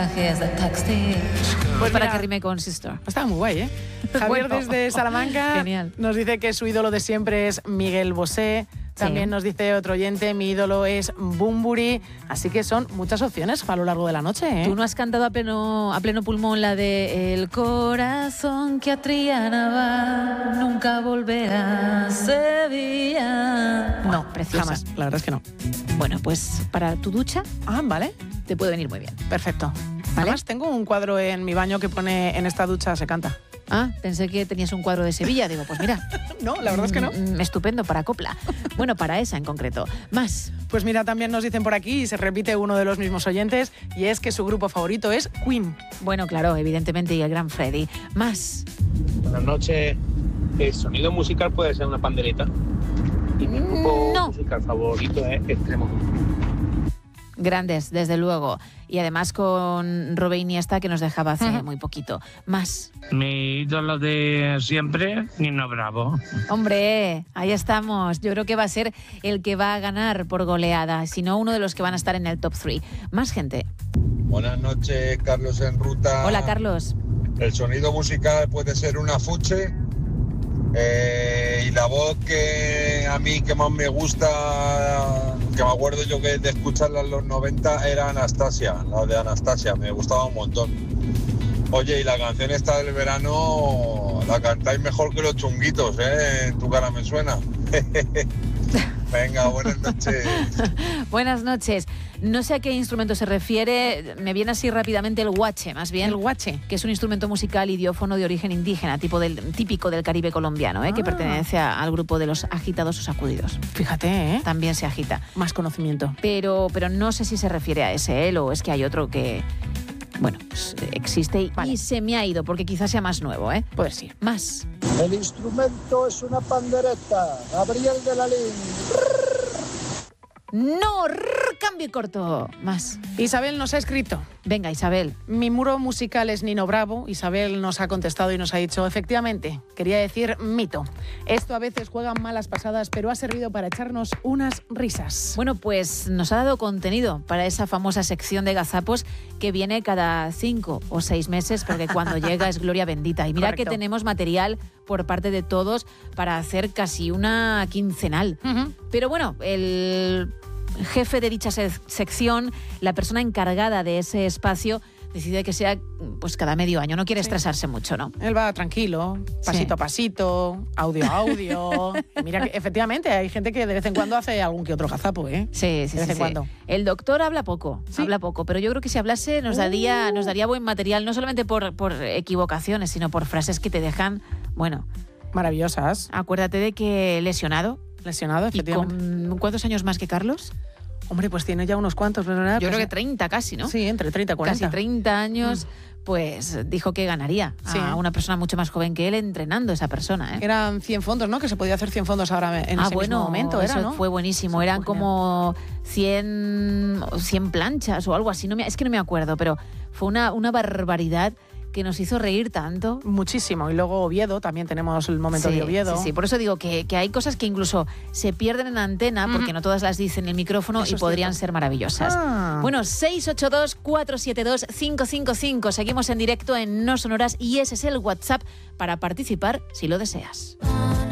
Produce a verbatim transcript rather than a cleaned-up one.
Pues para que rime con Sister. Está muy guay, ¿eh? Javier Bueno. desde Salamanca Genial. nos dice que su ídolo de siempre es Miguel Bosé. También Sí. nos dice otro oyente, mi ídolo es Bunbury. Así que son muchas opciones a lo largo de la noche, ¿eh? ¿Tú no has cantado a pleno, a pleno pulmón la de El corazón que a Triana va, nunca volverá a Sevilla? No, preciosa. jamás. La verdad es que no. Bueno, pues para tu ducha Ah, vale. te puede venir muy bien. Perfecto. ¿Vale? Además, tengo un cuadro en mi baño que pone en esta ducha se canta. Ah, pensé que tenías un cuadro de Sevilla. Digo, pues mira. No, la verdad es que no. mm, Estupendo para copla. Bueno, para esa en concreto. Más. Pues mira, también nos dicen por aquí, y se repite uno de los mismos oyentes, y es que su grupo favorito es Queen. Bueno, claro, evidentemente, y el gran Freddy. Más. Buenas noches. El sonido musical puede ser una pandereta. Y mi grupo No. musical favorito es Extremo. Grandes, desde luego. Y además con Robe Iniesta, que nos dejaba hace Ujú. muy poquito. Más. Mi ídolo de siempre, Nino Bravo. Hombre, ahí estamos. Yo creo que va a ser el que va a ganar por goleada, si no uno de los que van a estar en el top tres. Más gente. Buenas noches, Carlos en ruta. Hola, Carlos. El sonido musical puede ser una fuche. Eh, y la voz que a mí que más me gusta, que me acuerdo yo que de escucharla en los noventa, era Anastasia, la de Anastasia, me gustaba un montón. Oye, y la canción esta del verano la cantáis mejor que los chunguitos, ¿eh? En tu cara me suena. Venga, buenas noches. Buenas noches. No sé a qué instrumento se refiere, me viene así rápidamente el guache, más bien. El guache. Que es un instrumento musical idiófono de origen indígena, tipo del, típico del Caribe colombiano, ¿eh? que Ah. pertenece a- al grupo de los agitados o sacudidos. Fíjate, ¿eh? También se agita. Más conocimiento. Pero, pero no sé si se refiere a ese él o es que hay otro que, bueno, pues, existe y, Vale. y se me ha ido, porque quizás sea más nuevo, ¿eh? Puede ser. Más. El instrumento es una pandereta. Gabriel de la Lin. No, rrr, cambio y corto. Más. Isabel nos ha escrito. Venga, Isabel. Mi muro musical es Nino Bravo. Isabel nos ha contestado y nos ha dicho, efectivamente, quería decir mito. Esto a veces juega malas pasadas, pero ha servido para echarnos unas risas. Bueno, pues nos ha dado contenido para esa famosa sección de gazapos que viene cada cinco o seis meses, porque cuando llega es gloria bendita. Y mira Correcto. que tenemos material por parte de todos para hacer casi una quincenal. Ujú. Pero bueno, el jefe de dicha se- sección, la persona encargada de ese espacio, decide que sea pues cada medio año. No quiere Sí. estresarse mucho, ¿no? Él va tranquilo, pasito Sí. a pasito, audio a audio. Y mira que efectivamente hay gente que de vez en cuando hace algún que otro gazapo, ¿eh? Sí, sí, De vez sí, en sí. cuando. El doctor habla poco, Sí. habla poco, pero yo creo que si hablase nos daría, Uh. nos daría buen material, no solamente por, por equivocaciones, sino por frases que te dejan, bueno, Maravillosas. acuérdate de que lesionado. Lesionado, ¿Y efectivamente. con cuántos años más que Carlos? Hombre, pues tiene ya unos cuantos, ¿verdad? Yo Pues, creo que treinta casi, ¿no? Sí, entre treinta y cuarenta. Casi treinta años, pues dijo que ganaría Sí. a una persona mucho más joven que él entrenando a esa persona, ¿eh? Eran cien fondos, ¿no? Que se podía hacer cien fondos ahora en ah, ese bueno, mismo momento, era, eso ¿no? fue buenísimo. Eso Eran fue como cien, cien planchas o algo así. No me, es que no me acuerdo, pero fue una, una barbaridad que nos hizo reír tanto. Muchísimo. Y luego Oviedo, también tenemos el momento Sí, de Oviedo. sí, sí. Por eso digo que, que hay cosas que incluso se pierden en antena porque no todas las dicen en el micrófono Eso y es podrían cierto. ser maravillosas. Ah. Bueno, seis ocho dos, cuatro siete dos, cinco cinco cinco. Seguimos en directo en No Sonoras y ese es el WhatsApp para participar si lo deseas.